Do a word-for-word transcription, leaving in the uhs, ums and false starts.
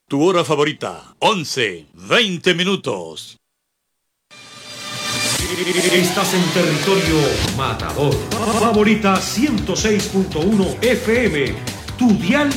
Tu hora favorita, once, veinte minutos. Estás en territorio Matador. Favorita ciento seis punto uno F M. Tu dial